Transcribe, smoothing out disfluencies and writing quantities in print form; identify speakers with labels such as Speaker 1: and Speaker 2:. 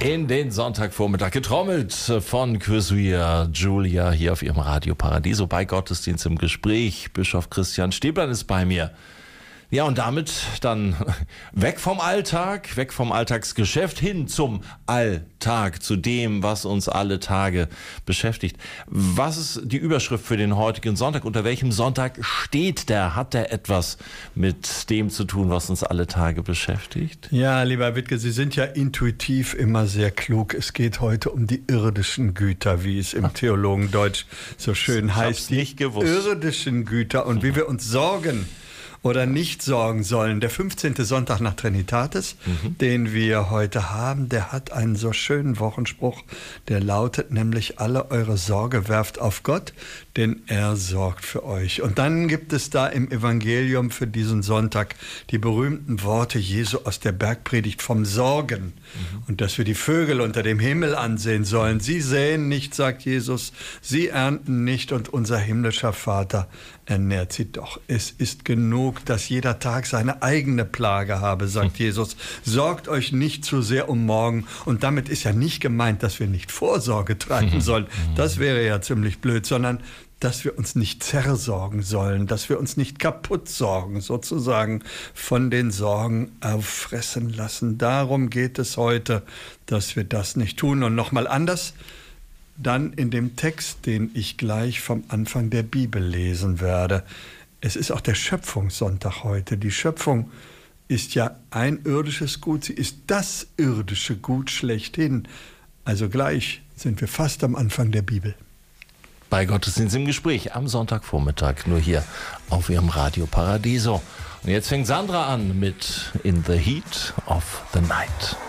Speaker 1: In den Sonntagvormittag getrommelt von Chrysuia Julia hier auf ihrem Radio Paradiso bei Gottesdienst im Gespräch. Bischof Christian Stäblein ist bei mir. Ja, und damit dann weg vom Alltag, weg vom Alltagsgeschäft hin zum Alltag, zu dem, was uns alle Tage beschäftigt. Was ist die Überschrift für den heutigen Sonntag? Unter welchem Sonntag steht der? Hat der etwas mit dem zu tun, was uns alle Tage beschäftigt?
Speaker 2: Ja, lieber Wittke, Sie sind ja intuitiv immer sehr klug. Es geht heute um die irdischen Güter, wie es im Theologendeutsch so schön heißt.
Speaker 1: Die
Speaker 2: irdischen Güter und wie wir uns sorgen oder nicht sorgen sollen. Der 15. Sonntag nach Trinitatis, den wir heute haben, der hat einen so schönen Wochenspruch, der lautet nämlich: Alle eure Sorge werft auf Gott, denn er sorgt für euch. Und dann gibt es da im Evangelium für diesen Sonntag die berühmten Worte Jesu aus der Bergpredigt vom Sorgen. Und dass wir die Vögel unter dem Himmel ansehen sollen. Sie säen nicht, sagt Jesus, sie ernten nicht und unser himmlischer Vater ernährt sie doch. Es ist genug, dass jeder Tag seine eigene Plage habe, sagt Jesus. Sorgt euch nicht zu sehr um morgen. Und damit ist ja nicht gemeint, dass wir nicht Vorsorge tragen sollen. Das wäre ja ziemlich blöd, sondern dass wir uns nicht zersorgen sollen, dass wir uns nicht kaputt sorgen, sozusagen von den Sorgen auffressen lassen. Darum geht es heute, dass wir das nicht tun. Und nochmal anders, dann in dem Text, den ich gleich vom Anfang der Bibel lesen werde. Es ist auch der Schöpfungssonntag heute. Die Schöpfung ist ja ein irdisches Gut. Sie ist das irdische Gut schlechthin. Also gleich sind wir fast am Anfang der Bibel.
Speaker 1: Bei Gottesdienst im Gespräch am Sonntagvormittag, nur hier auf ihrem Radio Paradiso. Und jetzt fängt Sandra an mit In the Heat of the Night.